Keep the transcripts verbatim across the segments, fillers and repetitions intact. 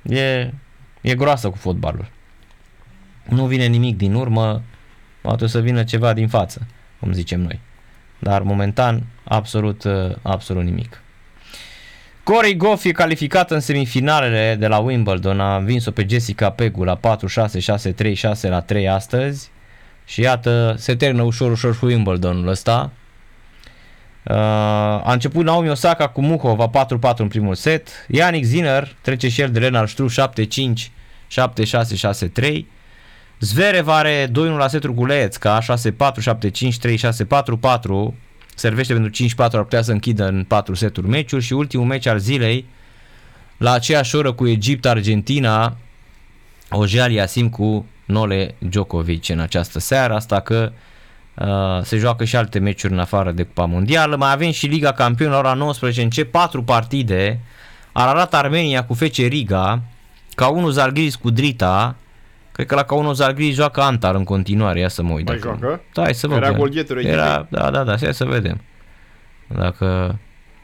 E, e groasă cu fotbalul. Nu vine nimic din urmă, poate să vină ceva din față, cum zicem noi. Dar momentan, absolut, absolut nimic. Corey Goff e calificată în semifinalele de la Wimbledon, a învins-o pe Jessica Pegula la patru șase, șase trei, șase la trei astăzi și iată, se termină ușor, ușor cu Wimbledonul ăsta. Uh, a început Naomi Osaka cu Muchova patru patru în primul set, Jannik Sinner trece și el de Lennart Struff șapte cinci, șapte șase, șase trei, Zverev are doi unu la setul cu Lețca, șase patru, șapte cinci, trei șase, patru patru, servește pentru cinci patru, ar putea să închidă în patru seturi meciul și ultimul meci al zilei la aceeași oră cu Egipt-Argentina, Auger Aliassime cu Nole Djokovic în această seară, asta că uh, se joacă și alte meciuri în afară de Cupa Mondială. Mai avem și Liga Campionilor la ora nouăsprezece, încep patru partide, Ararat Armenia cu F C Riga, K unu Zalgiris cu Drita. Cred că la K unu Zalgiris joacă Antar în continuare, ia să mă uit. Mai joacă? Da, hai să Era vedem. Era, da, da, da, hai să vedem. Dacă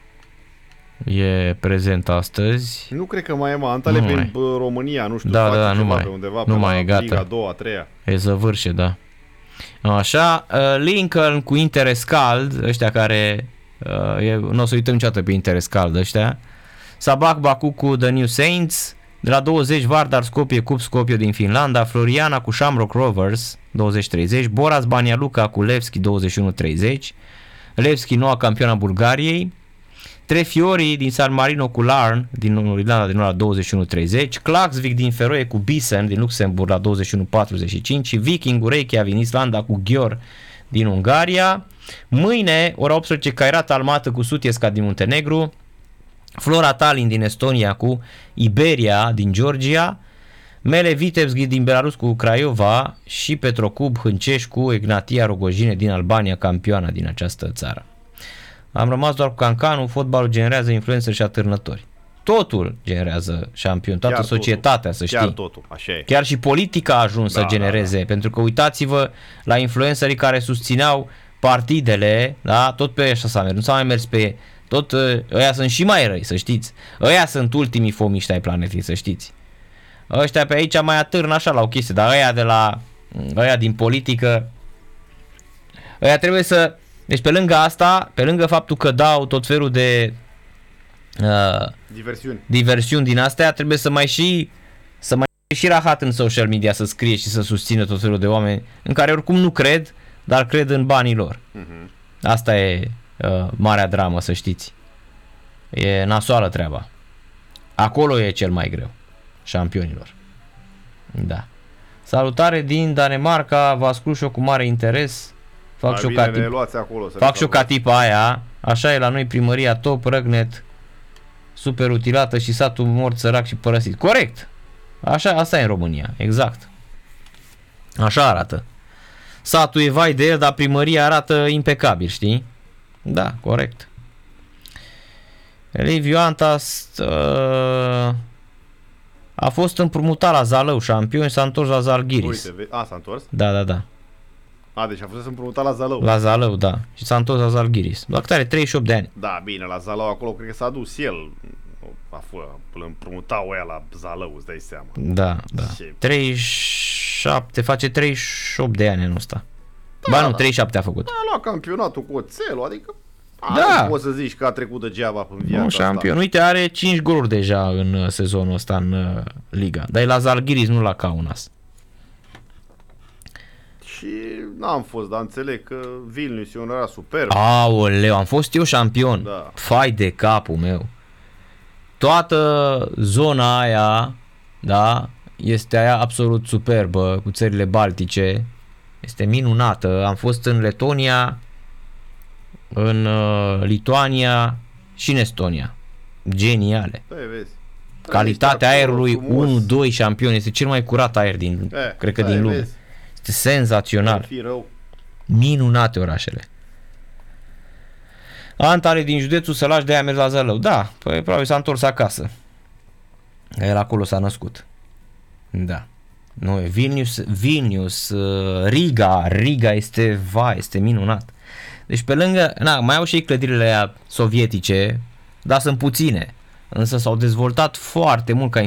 e prezent astăzi. Nu cred că mai e, mă, Antale prin România, nu știu, da, face da, ceva nu mai, pe undeva, nu pe mai la e gata. Liga a doua, a treia. E zăvârșe, da. Așa, Lincoln cu Interescald, ăștia care, nu o să uităm niciodată pe Interescald ăștia. Sabak Baku cu The New Saints, de la douăzeci Vardar Skopje Cup Skopje din Finlanda, Floriana cu Shamrock Rovers douăzeci treizeci, Boras Banja Luka cu Levski douăzeci și unu treizeci, Levski noua campioana Bulgariei, Trefiori din San Marino cu Larn din Irlanda din la douăzeci și unu treizeci, Klaksvik din Feroe cu Bisen din Luxemburg la douăzeci și unu patruzeci și cinci și Viking Reykjavik din Islanda cu Győr din Ungaria. Mâine, ora optsprezece, Kairat Almaty cu Sutjeska din Muntenegru, Flora Tallinn din Estonia cu Iberia din Georgia, Mele Vitebsk din Belarus cu Craiova și Petrocub Hâncești cu Egnatia Rogojine din Albania, campioana din această țară. Am rămas doar cu cancanul, fotbalul generează influențări și atârnători. Totul generează șampion, toată Chiar societatea, totul. să știi. Chiar totul, așa e. Chiar și politica a ajuns da, să genereze, da, da. pentru că uitați-vă la influencerii care susțineau partidele, da? Tot pe așa s-a mers, nu s-a mai mers pe tot, ăia sunt și mai răi, să știți. Ăia sunt ultimii fomiști ai planetei, să știți. Ăștia pe aici mai atârnă așa la o chestie, dar ăia de la, ăia din politică, ăia trebuie să, deci pe lângă asta, pe lângă faptul că dau tot felul de uh, diversiuni. diversiuni din astea, trebuie să mai și, să mai și rahat în social media să scrie și să susțină tot felul de oameni în care oricum nu cred, dar cred în banii lor. Uh-huh. Asta e uh, marea dramă, să știți. E nasoală treaba. Acolo e cel mai greu. Șampionilor. Da. Salutare din Danemarca, vă ascult și eu cu mare interes. Fac și o ca tip, acolo, fac și o ca tipa aia. Așa e la noi primăria top, Răgnet, super utilată și satul mort, sărac și părăsit. Corect. Așa, asta e în România, exact. Așa arată. Satul e vai de el, dar primăria arată impecabil, știi? Da, corect. Liviu Antas uh, a fost împrumutat la Zalău, șampion, și s-a întors la Zalgiris. Uite, a, s-a întors? Da, da, da. A, deci a fost împrumutat la Zalău. La Zalău, da. Și s-a întors la Zalgiris. La cât are treizeci și opt de ani. Da, bine, la Zalău acolo cred că s-a dus el. A fost, îl împrumutau ăia la Zalău, îți dai seama. Da, da. Ce... treizeci și șapte, face treizeci și opt de ani anul ăsta. Da, ba nu, da. treizeci și șapte a făcut. Da, a luat campionatul cu oțelul, adică da. Nu poți să zici că a trecut degeaba în viața Nu, șampion. Uite, are cinci goluri deja în sezonul ăsta în uh, Liga. Dar e la Zalgiris, nu la Kaunas. Și n-am fost, dar înțeleg că Vilnius e un oraș superb. Aoleu, am fost eu șampion. Da. Fai de capul meu. Toată zona aia, da, este aia absolut superbă, cu țările baltice. Este minunată. Am fost în Letonia, în uh, Lituania și în Estonia. Geniale. Păi, vezi. Calitatea aerului unu doi șampion. Este cel mai curat aer din, e, cred că din lume. Vezi. Este senzațional. Fi rău. Minunate orașele. Antale din județul Sălaș, de aia a mers la Zălău. Da, păi, probabil s-a întors acasă. El acolo s-a născut. Da. Nu, Vilnius, Vilnius, Riga, Riga este, va, este minunat. Deci pe lângă, na, mai au și clădirile sovietice, dar sunt puține. Însă s-au dezvoltat foarte mult ca